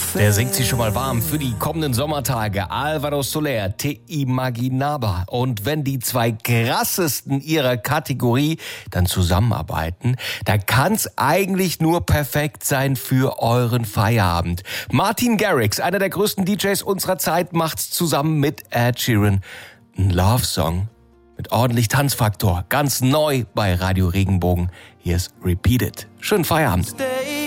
Der singt sich schon mal warm für die kommenden Sommertage. Álvaro Soler, Te Imaginaba. Und wenn die zwei krassesten ihrer Kategorie dann zusammenarbeiten, dann kann's eigentlich nur perfekt sein für euren Feierabend. Martin Garrix, einer der größten DJs unserer Zeit, macht's zusammen mit Ed Sheeran. Ein Love-Song mit ordentlich Tanzfaktor. Ganz neu bei Radio Regenbogen. Hier ist Repeat It. Schönen Feierabend.